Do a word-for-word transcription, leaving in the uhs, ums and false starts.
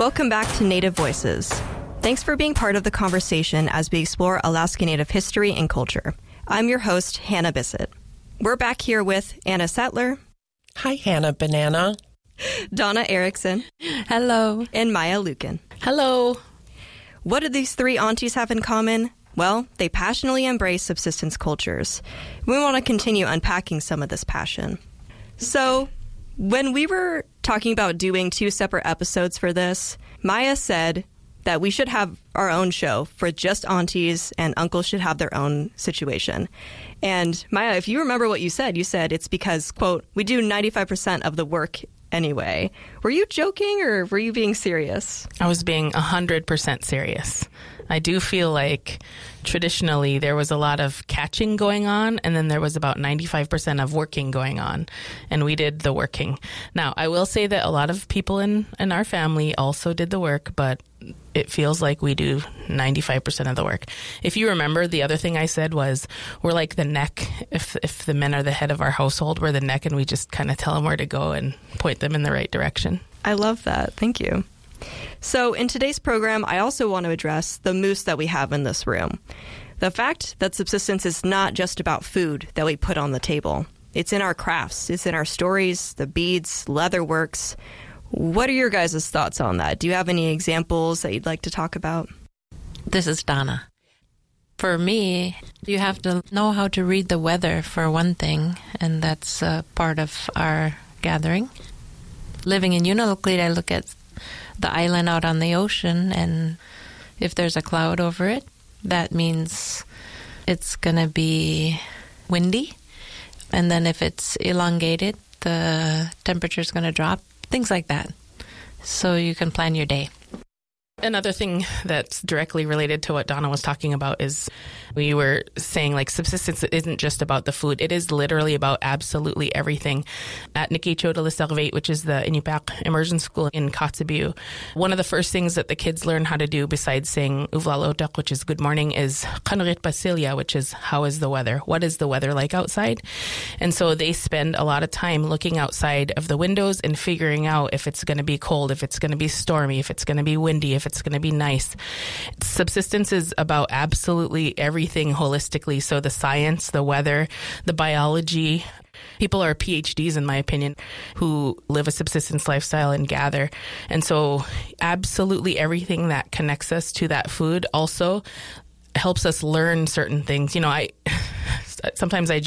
Welcome back to Native Voices. Thanks for being part of the conversation as we explore Alaska Native history and culture. I'm your host, Hannah Bissett. We're back here with Anna Sattler. Hi, Hannah Banana. Donna Erickson. Hello. And Maya Lucan. Hello. What do these three aunties have in common? Well, they passionately embrace subsistence cultures. We want to continue unpacking some of this passion. So, when we were talking about doing two separate episodes for this, Maya said that we should have our own show for just aunties and uncles should have their own situation. And Maya, if you remember what you said, you said it's because, quote, we do ninety-five percent of the work anyway. Were you joking or were you being serious? I was being one hundred percent serious. I do feel like traditionally there was a lot of catching going on, and then there was about ninety-five percent of working going on, and we did the working. Now, I will say that a lot of people in, in our family also did the work, but it feels like we do ninety-five percent of the work. If you remember, the other thing I said was we're like the neck. If if the men are the head of our household, we're the neck, and we just kind of tell them where to go and point them in the right direction. I love that. Thank you. So in today's program, I also want to address the moose that we have in this room. The fact that subsistence is not just about food that we put on the table. It's in our crafts. It's in our stories, the beads, leather works. What are your guys' thoughts on that? Do you have any examples that you'd like to talk about? This is Donna. For me, you have to know how to read the weather for one thing, and that's uh, part of our gathering. Living in Unalakleet, I look at the island out on the ocean, and if there's a cloud over it, that means it's going to be windy. And then if it's elongated, the temperature's going to drop, things like that. So you can plan your day. Another thing that's directly related to what Donna was talking about is we were saying like subsistence isn't just about the food. It is literally about absolutely everything. At Nikicho de la Servate, which is the Inupiaq immersion school in Kotzebue, one of the first things that the kids learn how to do besides saying Uvlalotak, which is good morning, is Kanrit Basilia, which is how is the weather? What is the weather like outside? And so they spend a lot of time looking outside of the windows and figuring out if it's going to be cold, if it's going to be stormy, if it's going to be windy, if it's going to be nice. Subsistence is about absolutely everything holistically. So the science, the weather, the biology. People are P H Ds, in my opinion, who live a subsistence lifestyle and gather. And so absolutely everything that connects us to that food also helps us learn certain things. You know, I sometimes I